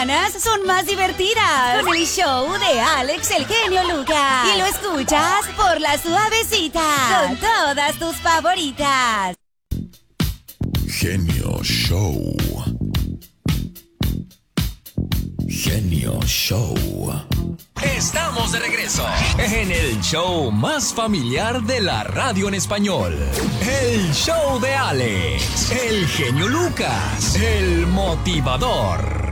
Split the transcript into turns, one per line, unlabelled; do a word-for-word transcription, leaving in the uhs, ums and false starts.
mañanas son más divertidas con el show de Alex el Genio Lucas. Y lo escuchas por La Suavecita con todas tus favoritas.
Genio Show. Genio Show.
Estamos de regreso en el show más familiar de la radio en español. El show de Alex, el Genio Lucas, el motivador.